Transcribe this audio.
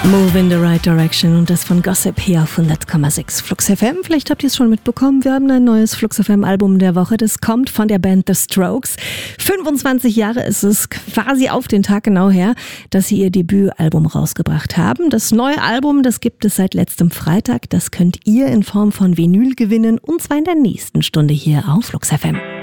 Move in the right direction und das von Gossip hier auf 100,6 Flux FM. Vielleicht habt ihr es schon mitbekommen, wir haben ein neues Flux FM Album der Woche. Das kommt von der Band The Strokes. 25 Jahre ist es quasi auf den Tag genau her, dass sie ihr Debütalbum rausgebracht haben. Das neue Album, das gibt es seit letztem Freitag. Das könnt ihr in Form von Vinyl gewinnen und zwar in der nächsten Stunde hier auf Flux FM.